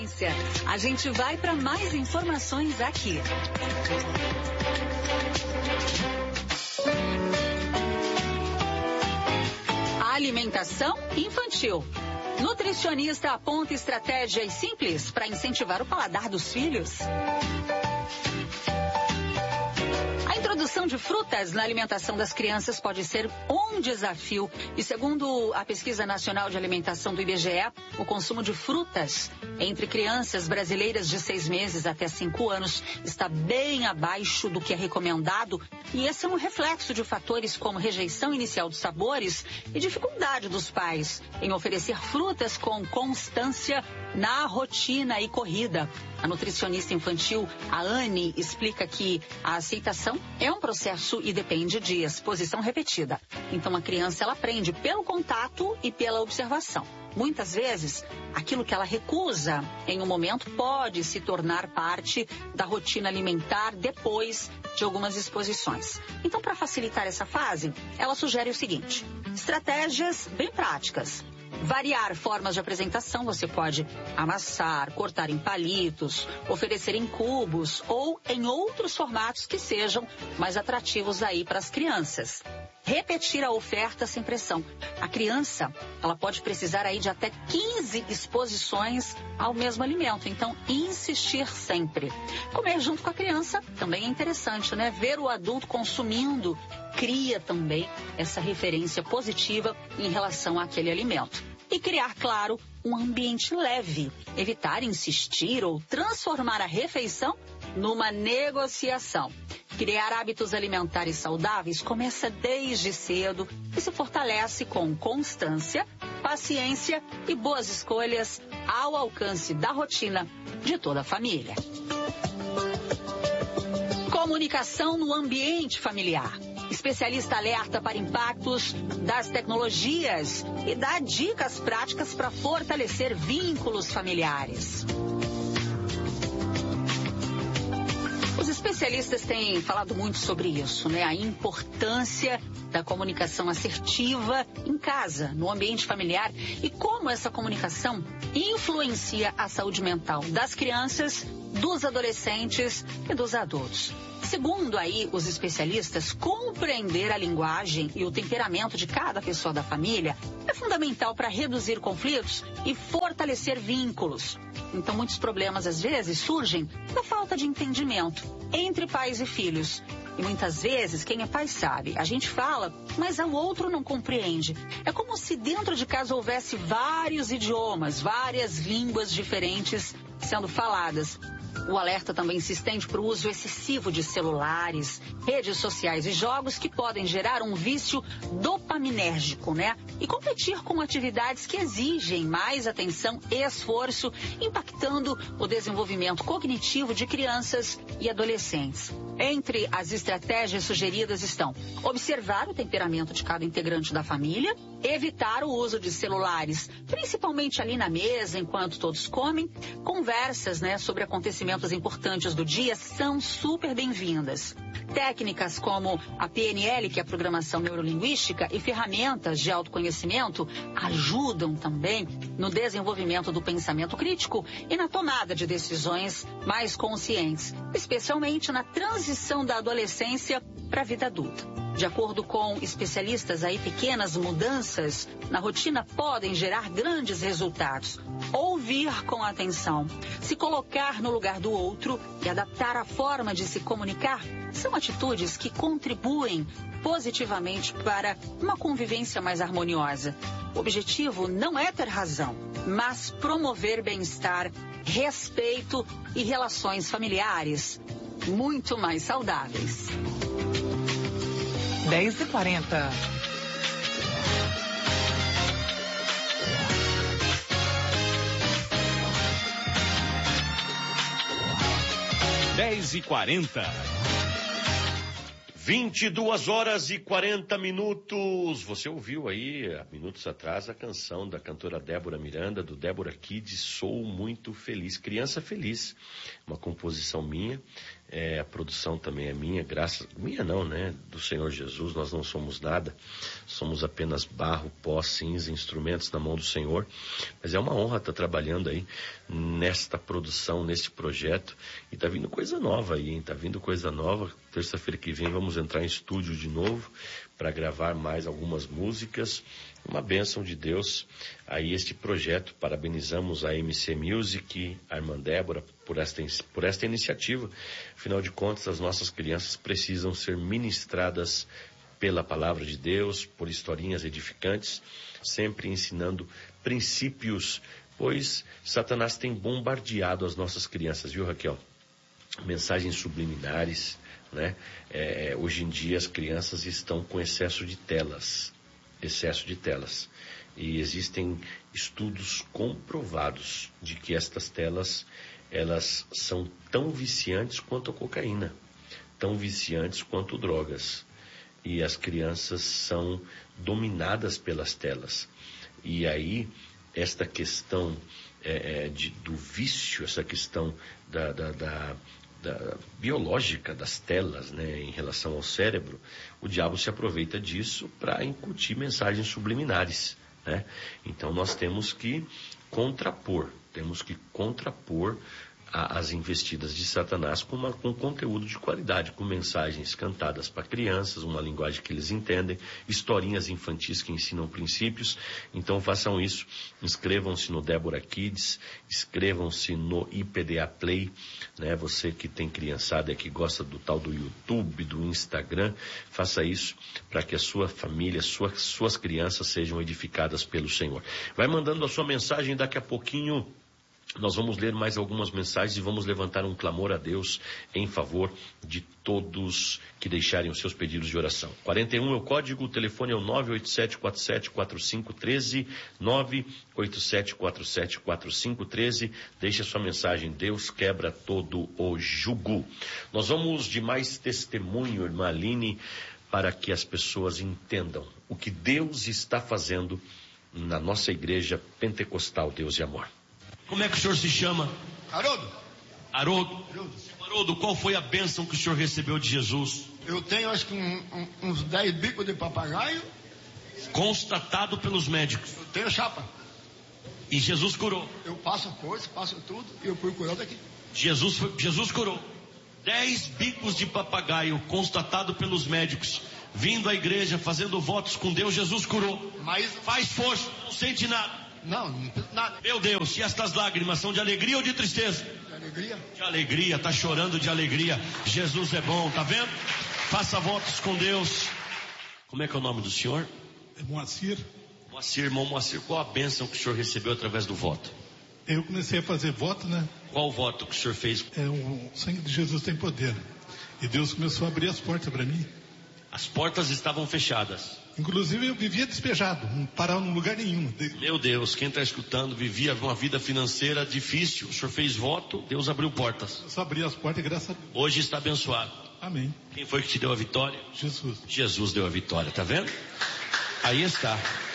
A gente vai para mais informações aqui. Alimentação infantil. Nutricionista aponta estratégias simples para incentivar o paladar dos filhos. A introdução de frutas na alimentação das crianças pode ser um desafio. E segundo a Pesquisa Nacional de Alimentação do IBGE, o consumo de frutas entre crianças brasileiras de 6 meses até 5 anos está bem abaixo do que é recomendado. E esse é um reflexo de fatores como rejeição inicial dos sabores e dificuldade dos pais em oferecer frutas com constância na rotina e corrida. A nutricionista infantil, a Anne, explica que a aceitação é um processo e depende de exposição repetida. Então a criança ela aprende pelo contato e pela observação. Muitas vezes, aquilo que ela recusa em um momento pode se tornar parte da rotina alimentar depois de algumas exposições. Então, para facilitar essa fase, ela sugere o seguinte: estratégias bem práticas. Variar formas de apresentação, você pode amassar, cortar em palitos, oferecer em cubos ou em outros formatos que sejam mais atrativos aí para as crianças. Repetir a oferta sem pressão. A criança, ela pode precisar aí de até 15 exposições ao mesmo alimento, então insistir sempre. Comer junto com a criança também é interessante, né? Ver o adulto consumindo cria também essa referência positiva em relação àquele alimento. E criar, claro, um ambiente leve. Evitar insistir ou transformar a refeição numa negociação. Criar hábitos alimentares saudáveis começa desde cedo e se fortalece com constância, paciência e boas escolhas ao alcance da rotina de toda a família. Comunicação no ambiente familiar. Especialista alerta para impactos das tecnologias e dá dicas práticas para fortalecer vínculos familiares. Os especialistas têm falado muito sobre isso, né? A importância da comunicação assertiva em casa, no ambiente familiar e como essa comunicação influencia a saúde mental das crianças, dos adolescentes e dos adultos. Segundo aí os especialistas, compreender a linguagem e o temperamento de cada pessoa da família é fundamental para reduzir conflitos e fortalecer vínculos. Então, muitos problemas, às vezes, surgem da falta de entendimento entre pais e filhos. E muitas vezes, quem é pai sabe, a gente fala, mas o outro não compreende. É como se dentro de casa houvesse vários idiomas, várias línguas diferentes sendo faladas. O alerta também se estende para o uso excessivo de celulares, redes sociais e jogos que podem gerar um vício dopaminérgico, né? E competir com atividades que exigem mais atenção e esforço, impactando o desenvolvimento cognitivo de crianças e adolescentes. Entre as estratégias sugeridas estão observar o temperamento de cada integrante da família, evitar o uso de celulares, principalmente ali na mesa, enquanto todos comem. Conversas, né, sobre acontecimentos importantes do dia são super bem-vindas. Técnicas como a PNL, que é a Programação Neurolinguística, e ferramentas de autoconhecimento ajudam também no desenvolvimento do pensamento crítico e na tomada de decisões mais conscientes, especialmente na transição da adolescência para a vida adulta. De acordo com especialistas, aí pequenas mudanças na rotina podem gerar grandes resultados. Ouvir com atenção, se colocar no lugar do outro e adaptar a forma de se comunicar são atitudes que contribuem positivamente para uma convivência mais harmoniosa. O objetivo não é ter razão, mas promover bem-estar, respeito e relações familiares muito mais saudáveis. 10h40. Dez e 40. 22h40. Você ouviu aí, há minutos atrás, a canção da cantora Débora Miranda, do Débora Kids, Sou Muito Feliz. Criança Feliz, uma composição minha. A produção também é minha, minha não, né? Do Senhor Jesus. Nós não somos nada, somos apenas barro, pó, cinza, instrumentos na mão do Senhor. Mas é uma honra estar trabalhando aí nesta produção, neste projeto. E tá vindo coisa nova aí, hein? Tá vindo coisa nova. Terça-feira que vem vamos entrar em estúdio de novo para gravar mais algumas músicas. Uma bênção de Deus aí este projeto. Parabenizamos a MC Music, a irmã Débora, por esta iniciativa. Afinal de contas, as nossas crianças precisam ser ministradas pela palavra de Deus, por historinhas edificantes, sempre ensinando princípios, pois Satanás tem bombardeado as nossas crianças, viu, Raquel? Mensagens subliminares, né? Hoje em dia as crianças estão com excesso de telas. E existem estudos comprovados de que estas telas, elas são tão viciantes quanto a cocaína, tão viciantes quanto drogas. E as crianças são dominadas pelas telas. E aí, esta questão do vício, essa questão da biológica das telas, né, em relação ao cérebro, o diabo se aproveita disso para incutir mensagens subliminares, né? Então nós temos que contrapor as investidas de Satanás com conteúdo de qualidade, com mensagens cantadas para crianças, uma linguagem que eles entendem, historinhas infantis que ensinam princípios. Então façam isso, inscrevam-se no Débora Kids, inscrevam-se no IPDA Play, né? Você que tem criançada, que gosta do tal do YouTube, do Instagram, faça isso para que a sua família, suas crianças sejam edificadas pelo Senhor. Vai mandando a sua mensagem, daqui a pouquinho nós vamos ler mais algumas mensagens e vamos levantar um clamor a Deus em favor de todos que deixarem os seus pedidos de oração. 41 é o código, o telefone é o 987474513, 987474513. Deixe a sua mensagem, Deus quebra todo o jugo. Nós vamos de mais testemunho, irmã Aline, para que as pessoas entendam o que Deus está fazendo na nossa igreja pentecostal Deus e Amor. Como é que o senhor se chama? Haroldo. Haroldo, qual foi a bênção que o senhor recebeu de Jesus? Eu tenho acho que uns 10 bicos de papagaio. Constatado pelos médicos. Eu tenho chapa. E Jesus curou. Eu passo coisa, passo tudo e eu fui curado aqui. Jesus curou. 10 bicos de papagaio constatado pelos médicos. Vindo à igreja, fazendo votos com Deus, Jesus curou. Mas faz força, não sente nada. Não nada. Meu Deus, e estas lágrimas são de alegria ou de tristeza? De alegria. De alegria, tá chorando de alegria. Jesus é bom, tá vendo? Faça votos com Deus. Como é que é o nome do senhor? É Moacir. Irmão Moacir, qual a bênção que o senhor recebeu através do voto? Eu comecei a fazer voto, né? Qual voto que o senhor fez? O sangue de Jesus tem poder. E Deus começou a abrir as portas para mim. As portas estavam fechadas. Inclusive eu vivia despejado, não parava em lugar nenhum. Meu Deus, quem está escutando vivia uma vida financeira difícil. O senhor fez voto, Deus abriu portas. Eu só abri as portas, graças a Deus. Hoje está abençoado. Amém. Quem foi que te deu a vitória? Jesus. Jesus deu a vitória, tá vendo? Aí está.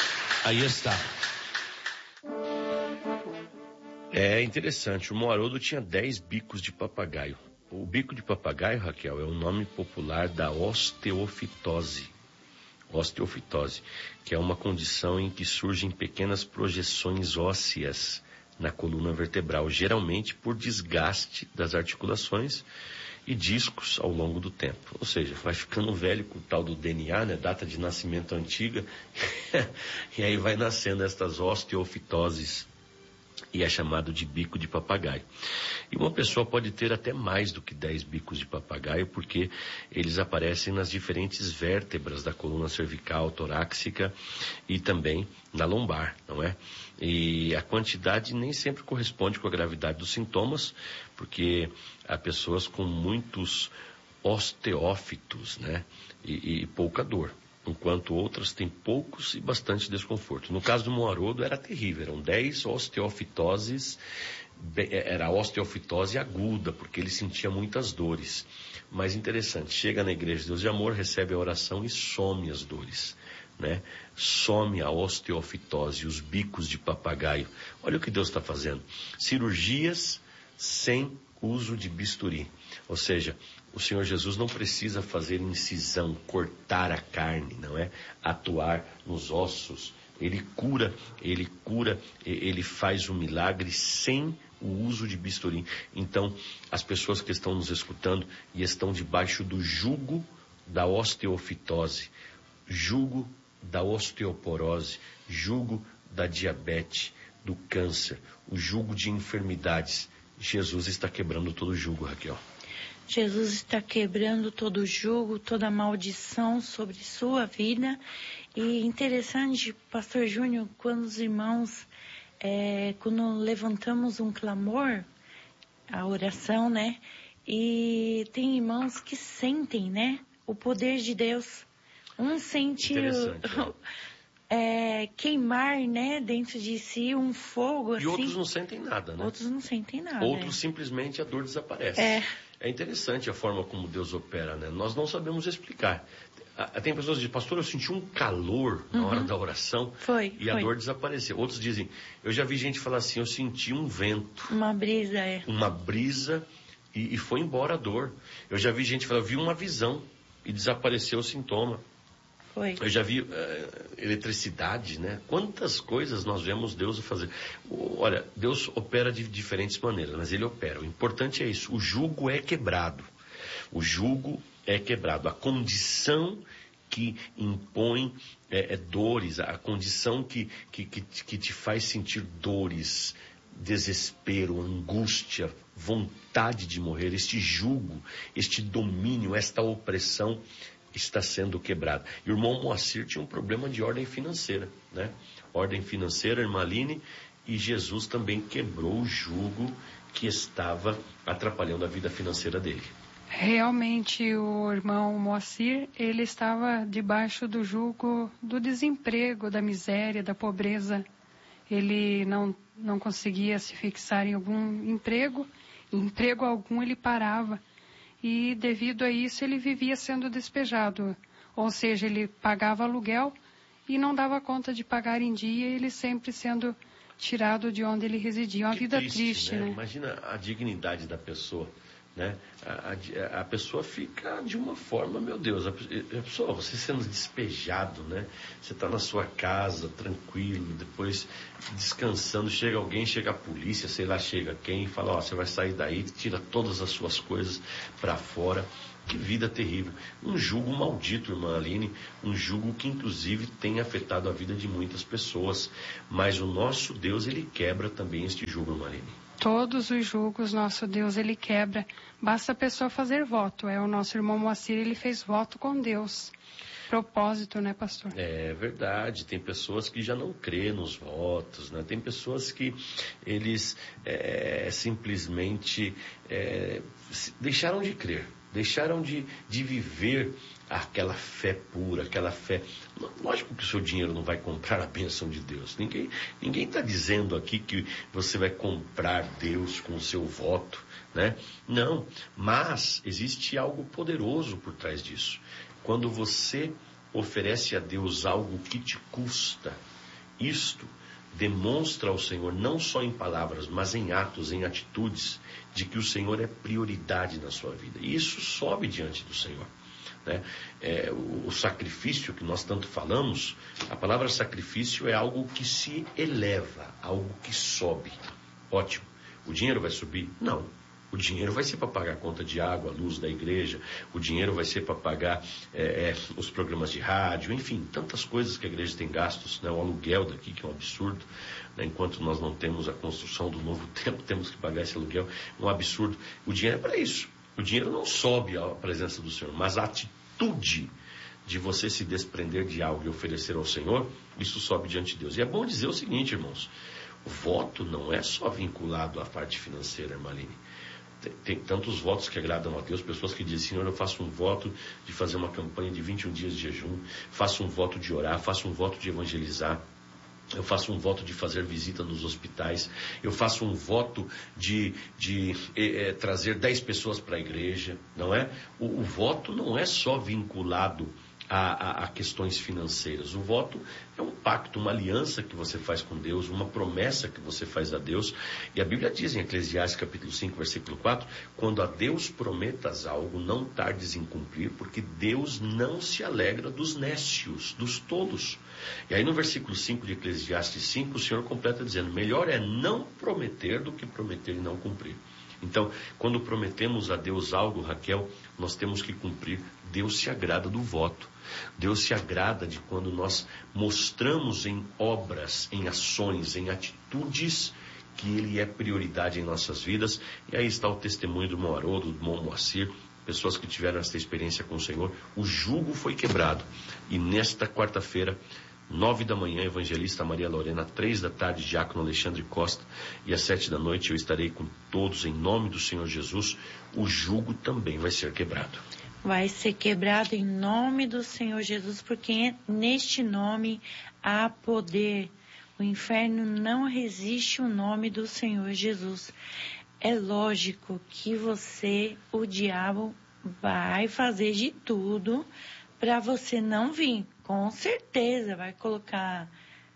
É interessante, o Haroldo tinha 10 bicos de papagaio. O bico de papagaio, Raquel, é o nome popular da osteofitose. Osteofitose, que é uma condição em que surgem pequenas projeções ósseas na coluna vertebral, geralmente por desgaste das articulações e discos ao longo do tempo. Ou seja, vai ficando velho com o tal do DNA, né, data de nascimento antiga, e aí vai nascendo estas osteofitoses. E é chamado de bico de papagaio. E uma pessoa pode ter até mais do que 10 bicos de papagaio, porque eles aparecem nas diferentes vértebras da coluna cervical, torácica e também na lombar, não é? E a quantidade nem sempre corresponde com a gravidade dos sintomas, porque há pessoas com muitos osteófitos, né? E pouca dor. Enquanto outras têm poucos e bastante desconforto. No caso do Haroldo era terrível, eram 10 osteofitoses, era a osteofitose aguda, porque ele sentia muitas dores. Mas interessante, chega na Igreja de Deus de Amor, recebe a oração e some as dores, né? Some a osteofitose, os bicos de papagaio. Olha o que Deus está fazendo. Cirurgias sem uso de bisturi. Ou seja, o Senhor Jesus não precisa fazer incisão, cortar a carne, não é? Atuar nos ossos. Ele cura, ele faz o milagre sem o uso de bisturi. Então, as pessoas que estão nos escutando e estão debaixo do jugo da osteofitose, jugo da osteoporose, jugo da diabetes, do câncer, o jugo de enfermidades, Jesus está quebrando todo o jugo, Raquel. Jesus está quebrando todo o jugo, toda a maldição sobre sua vida. E interessante, Pastor Júnior, quando os irmãos, quando levantamos um clamor, a oração, né? E tem irmãos que sentem, né? O poder de Deus. Um sente queimar, né? Dentro de si um fogo, assim. E outros não sentem nada, né? Outros não sentem nada. Outros simplesmente a dor desaparece. É interessante a forma como Deus opera, né? Nós não sabemos explicar. Tem pessoas que dizem, pastor, eu senti um calor na hora da oração e a dor desapareceu. Outros dizem, eu já vi gente falar assim, eu senti um vento. Uma brisa, Uma brisa e foi embora a dor. Eu já vi gente falar, eu vi uma visão e desapareceu o sintoma. Eu já vi eletricidade, né? Quantas coisas nós vemos Deus fazer. Olha, Deus opera de diferentes maneiras, mas Ele opera. O importante é isso, o jugo é quebrado. O jugo é quebrado. A condição que impõe dores, a condição que te faz sentir dores, desespero, angústia, vontade de morrer, este jugo, este domínio, esta opressão está sendo quebrada. E o irmão Moacir tinha um problema de ordem financeira, né? Ordem financeira, irmã Aline, e Jesus também quebrou o jugo que estava atrapalhando a vida financeira dele. Realmente o irmão Moacir, ele estava debaixo do jugo do desemprego, da miséria, da pobreza. Ele não conseguia se fixar em algum emprego algum ele parava. E devido a isso ele vivia sendo despejado, ou seja, ele pagava aluguel e não dava conta de pagar em dia, ele sempre sendo tirado de onde ele residia. Uma vida triste, né? Imagina a dignidade da pessoa, né? A pessoa fica de uma forma, meu Deus, a pessoa, você sendo despejado, né? Você está na sua casa, tranquilo, depois descansando, chega alguém, chega a polícia, sei lá, chega quem, e fala, você vai sair daí, tira todas as suas coisas para fora. Que vida terrível. Um jugo maldito, irmã Aline, um jugo que inclusive tem afetado a vida de muitas pessoas. Mas o nosso Deus, Ele quebra também este jugo, irmã Aline. Todos os julgos, nosso Deus, Ele quebra. Basta a pessoa fazer voto. O nosso irmão Moacir, ele fez voto com Deus. Propósito, né, pastor? É verdade. Tem pessoas que já não crê nos votos, né? Tem pessoas que eles simplesmente deixaram de crer. Deixaram de viver aquela fé pura, aquela fé... Lógico que o seu dinheiro não vai comprar a bênção de Deus. Ninguém está dizendo aqui que você vai comprar Deus com o seu voto, né? Não, mas existe algo poderoso por trás disso. Quando você oferece a Deus algo que te custa, isto demonstra ao Senhor, não só em palavras, mas em atos, em atitudes, de que o Senhor é prioridade na sua vida. E isso sobe diante do Senhor, né? O sacrifício que nós tanto falamos, a palavra sacrifício é algo que se eleva, algo que sobe. Ótimo. O dinheiro vai subir? Não. O dinheiro vai ser para pagar a conta de água, a luz da igreja, o dinheiro vai ser para pagar os programas de rádio, enfim, tantas coisas que a igreja tem gastos, né? O aluguel daqui, que é um absurdo, né? Enquanto nós não temos a construção do novo templo, temos que pagar esse aluguel, um absurdo. O dinheiro é para isso. O dinheiro não sobe à presença do Senhor, mas a atitude de você se desprender de algo e oferecer ao Senhor, isso sobe diante de Deus. E é bom dizer o seguinte, irmãos, o voto não é só vinculado à parte financeira, irmã Aline. Tem tantos votos que agradam a Deus, pessoas que dizem, Senhor, eu faço um voto de fazer uma campanha de 21 dias de jejum, faço um voto de orar, faço um voto de evangelizar, eu faço um voto de fazer visita nos hospitais, eu faço um voto de trazer 10 pessoas para a igreja, não é? O voto não é só vinculado a questões financeiras. O voto é um pacto, uma aliança que você faz com Deus, uma promessa que você faz a Deus. E a Bíblia diz em Eclesiastes capítulo 5, versículo 4, quando a Deus prometas algo, não tardes em cumprir, porque Deus não se alegra dos nécios, dos tolos. E aí no versículo 5 de Eclesiastes 5, o Senhor completa dizendo, melhor é não prometer do que prometer e não cumprir. Então, quando prometemos a Deus algo, Raquel, nós temos que cumprir. Deus se agrada do voto. Deus se agrada de quando nós mostramos em obras, em ações, em atitudes, que Ele é prioridade em nossas vidas. E aí está o testemunho do irmão Haroldo, do irmão Moacir, pessoas que tiveram essa experiência com o Senhor. O jugo foi quebrado. E nesta quarta-feira, 9 da manhã, evangelista Maria Lorena, 3 da tarde, diácono Alexandre Costa, e às 7 da noite eu estarei com todos em nome do Senhor Jesus. O jugo também vai ser quebrado. Vai ser quebrado em nome do Senhor Jesus, porque neste nome há poder. O inferno não resiste o nome do Senhor Jesus. É lógico que você, o diabo, vai fazer de tudo para você não vir. Com certeza, vai colocar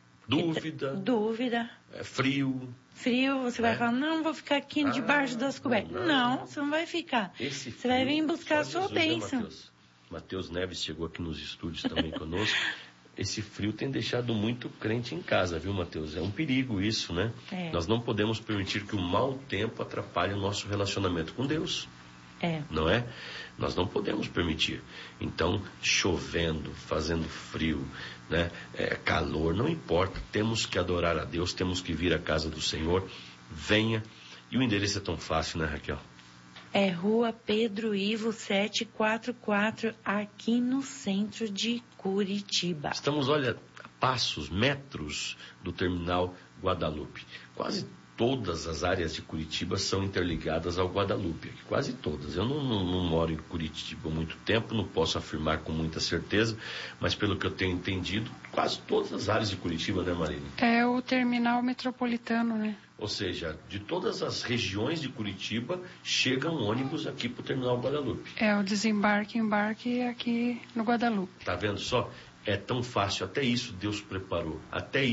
dúvida. Frio, você vai falar, não, vou ficar aqui debaixo das cobertas. Não, você não vai ficar. Você vai vir buscar a sua bênção. Mateus Neves chegou aqui nos estúdios também conosco. Esse frio tem deixado muito crente em casa, viu, Mateus? É um perigo isso, né? Nós não podemos permitir que o mau tempo atrapalhe o nosso relacionamento com Deus. Não é? Nós não podemos permitir. Então, chovendo, fazendo frio, né? Calor, não importa. Temos que adorar a Deus, temos que vir à casa do Senhor. Venha. E o endereço é tão fácil, né, Raquel? É Rua Pedro Ivo 744, aqui no centro de Curitiba. Estamos, olha, a passos, metros do terminal Guadalupe. Quase todas as áreas de Curitiba são interligadas ao Guadalupe, quase todas. Eu não moro em Curitiba há muito tempo, não posso afirmar com muita certeza, mas pelo que eu tenho entendido, quase todas as áreas de Curitiba, né, Marina? É o terminal metropolitano, né? Ou seja, de todas as regiões de Curitiba, chegam ônibus aqui para o terminal Guadalupe. É o desembarque e embarque aqui no Guadalupe. Tá vendo só? É tão fácil, até isso Deus preparou,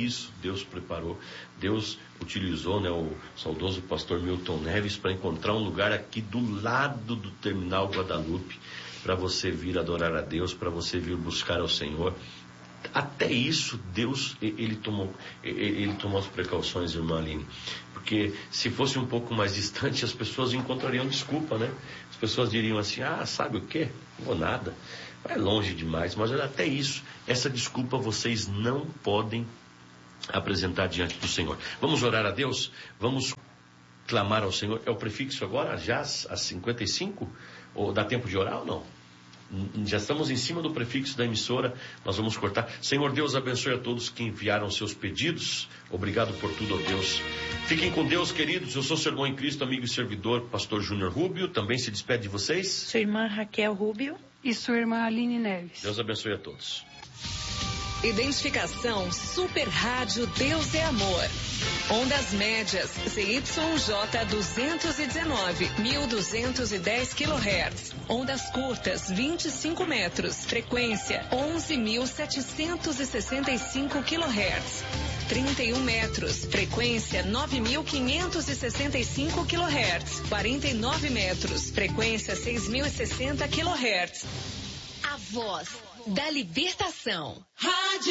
Deus utilizou, né, o saudoso pastor Milton Neves para encontrar um lugar aqui do lado do terminal Guadalupe, para você vir adorar a Deus, para você vir buscar ao Senhor. Até isso Deus, ele tomou as precauções, irmã Aline, porque se fosse um pouco mais distante, as pessoas encontrariam desculpa, né? As pessoas diriam assim, sabe o quê? Não vou nada. É longe demais, mas olha, até isso, essa desculpa vocês não podem apresentar diante do Senhor. Vamos orar a Deus? Vamos clamar ao Senhor? É o prefixo agora, já às 55? Ou dá tempo de orar ou não? Já estamos em cima do prefixo da emissora, nós vamos cortar. Senhor Deus, abençoe a todos que enviaram seus pedidos. Obrigado por tudo, ó Deus. Fiquem com Deus, queridos. Eu sou seu irmão em Cristo, amigo e servidor, pastor Júnior Rubio. Também se despede de vocês. Sua irmã Raquel Rubio. E sua irmã Aline Neves. Deus abençoe a todos. Identificação Super Rádio Deus é Amor. Ondas médias ZYJ 219, 1210 kHz. Ondas curtas 25 metros. Frequência 11.765 kHz. 31 metros. Frequência 9.565 kHz. 49 metros. Frequência 6.060 kHz. A voz da libertação. Rádio